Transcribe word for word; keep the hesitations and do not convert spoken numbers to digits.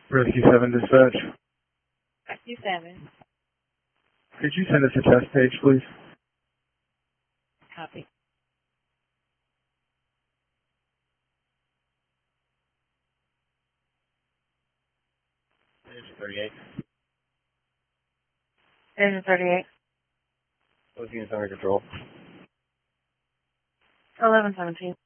Rescue seven dispatch. Rescue seven. Could you send us a test page, please? Copy. Engine thirty-eight. Engine thirty-eight. Those units under control. eleven seventeen.